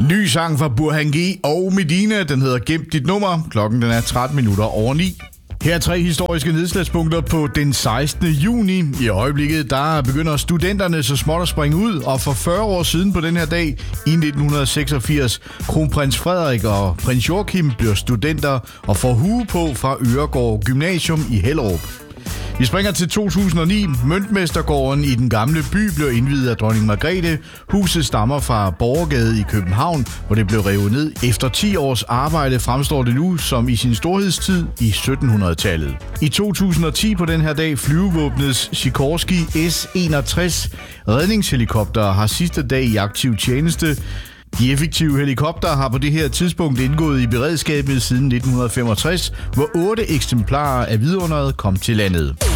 Ny sang fra Burhan G og Medina. Den hedder Gem dit nummer. Klokken den er 9:13. Her er 3 historiske nedslagspunkter på den 16. juni. I øjeblikket der begynder studenterne så småt at springe ud, og for 40 år siden på den her dag i 1986, kronprins Frederik og prins Joachim bliver studenter og får hue på fra Øregård Gymnasium i Hellerup. Vi springer til 2009. Møntmestergården i den gamle by blev indviet af dronning Margrethe. Huset stammer fra Borgergade i København, hvor det blev revet ned. Efter 10 års arbejde fremstår det nu som i sin storhedstid i 1700-tallet. I 2010 på den her dag flyvevåbnets Sikorsky S-61 redningshelikopter har sidste dag i aktiv tjeneste. De effektive helikoptere har på det her tidspunkt indgået i beredskabet siden 1965, hvor 8 eksemplarer af vidunderet kom til landet.